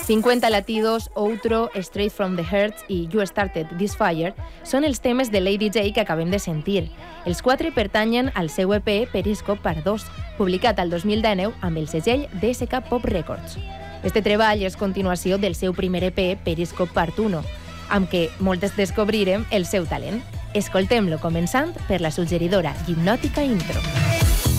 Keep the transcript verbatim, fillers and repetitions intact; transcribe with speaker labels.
Speaker 1: cinquanta latidos, Outro, Straight from the Heart i You Started This Fire són els temes de Lady J que acabem de sentir. Els quatre pertanyen al seu E P Periscope Part dos, publicat al dos mil dinou amb el segell D S K Pop Records. Este treball és continuació del seu primer E P Periscope Part u, amb què moltes descobrirem el seu talent. Escoltem-lo començant per la suggeridora hipnòtica intro.